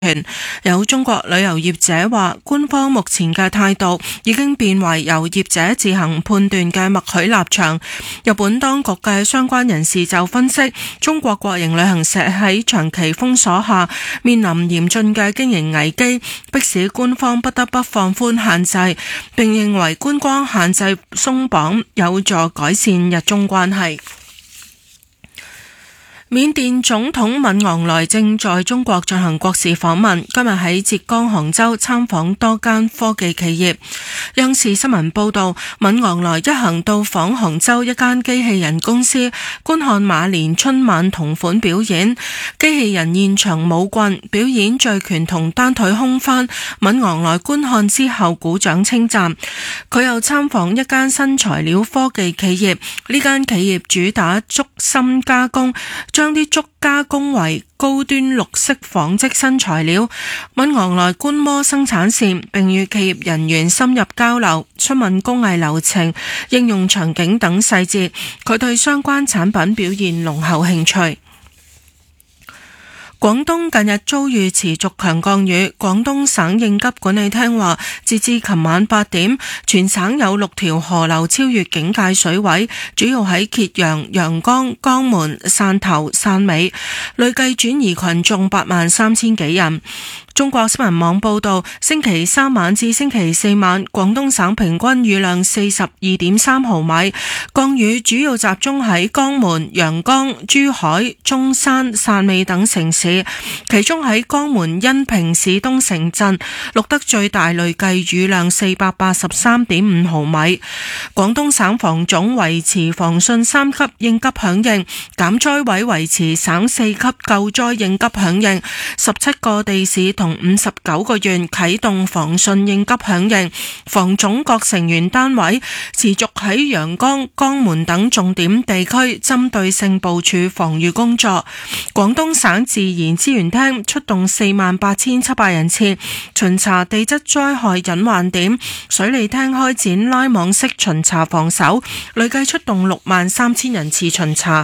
有中國旅遊業者話，官方目前嘅態度已經變為由業者自行判斷嘅默許立場。日本當局嘅相關人士就分析，中國國營旅行社喺長期封鎖下面臨嚴峻嘅經營危機，迫使官方不得不放寬限制，並認為觀光限制鬆綁有助改善日中關係。緬甸總統敏昂萊正在中國進行國事訪問，今日喺浙江杭州參訪多間科技企業。央視新聞報道，敏昂萊一行到訪杭州一間機器人公司，觀看馬年春晚同款表演。機器人現場舞棍，表演醉拳同單腿空翻。敏昂萊觀看之後鼓掌稱讚。佢又參訪一間新材料科技企業，呢間企業主打竹芯加工，將啲竹加工為高端綠色紡織新材料。敏昂萊觀摩生產線，並與企業人員深入交流，詢問工藝流程、應用場景等細節。佢對相關產品表現濃厚興趣。廣東近日遭遇持續強降雨，廣東省應急管理廳話，截至琴晚8點，全省有6條河流超越警戒水位，主要喺揭陽、陽江、江門、汕頭、汕尾，累計轉移群眾83000幾人。中國新聞網報道，星期三晚至星期四晚，廣東省平均雨量42.3毫米，降雨主要集中喺江門、陽江、珠海、中山、汕尾等城市，其中喺江門恩平市東城鎮錄得最大累計雨量483.5毫米。廣東省防總維持防汛3級應急響應，減災委維持省4級救災應急響應，17個地市同59個縣啟動防汛應急響應，防總各成員單位持續喺陽江、江門等重點地區針對性部署防禦工作。廣東省自然資源廳出動48700人次巡查地質災害隱患點，水利廳開展拉網式巡查防守，累計出動63000人次巡查。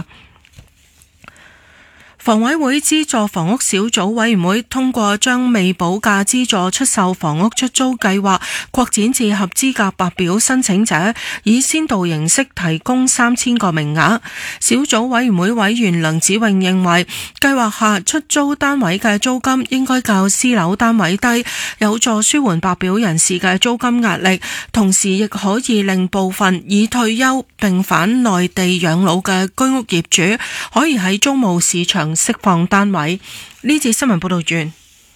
房委會資助房屋小組委員會通過將未補價資助出售房屋出租計劃擴展至合資格白表申請者，以先導形式提供3000個名額。小組委員會委員梁子穎認為，計劃下出租單位嘅租金應該較私樓單位低，有助舒緩白表人士嘅租金壓力，同時亦可以令部分已退休並返內地養老嘅居屋業主可以喺租務市場釋放單位。呢節新聞報道完。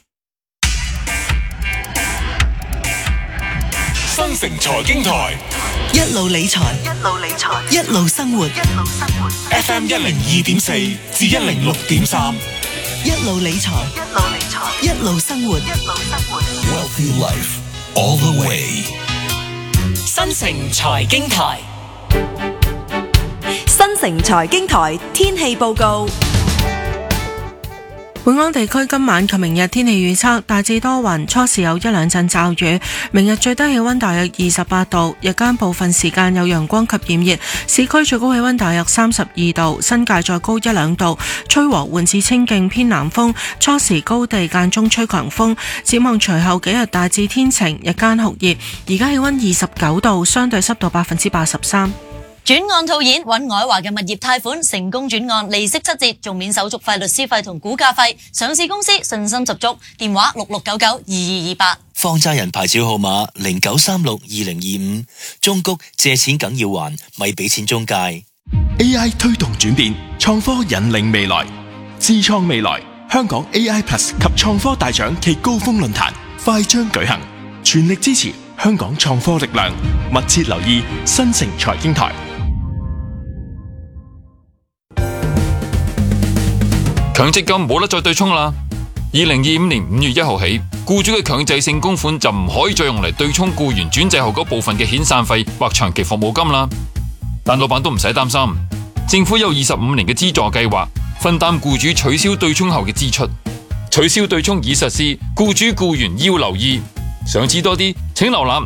新城財經台一路理財，一路生活。 FM 102.4至106.3， 一路理財，一路生活。 Wealthy Life all the way。 新城財經台，新城財經台天氣報告。 本港地區今晚及明日天氣預測大致多雲，初時有一兩陣驟雨。明日最低氣溫大約28度，日間部分時間有陽光及炎熱，市區最高氣溫大約32度，新界再高1-2度，吹和緩至清勁偏南風，初時高地間中吹強風。展望隨後幾日大致天晴，日間酷熱，而家氣溫29度，相對濕度83%。 轉案套現，尹愛華嘅物業貸款成功轉案，利息7折，仲免手續費、律師費同估價費。上市公司信心十足，電話66992228。 放債人牌照號碼09362025，中谷借錢梗要還，咪俾錢中介。 AI 推動轉變，創科引領未來，智創未來。香港 AI Plus 及創科大獎暨高峰論壇快將舉行，全力支持香港創科力量，密切留意新城財經台。 強積金冇得再對沖啦！2025年5月1號起，僱主嘅強制性供款就唔可以再用嚟對沖僱員轉制後嗰部分嘅遣散費或長期服務金啦。但老闆都唔使擔心，政府有25年嘅資助計劃，分擔僱主取消對沖後嘅支出。取消對沖已實施，僱主僱員要留意。想知多啲，請瀏覽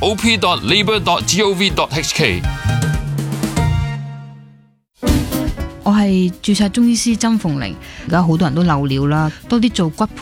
www.op.labour.gov.hk。 我係註冊中醫師曾鳳玲，而家好多人都漏料啦，多啲做骨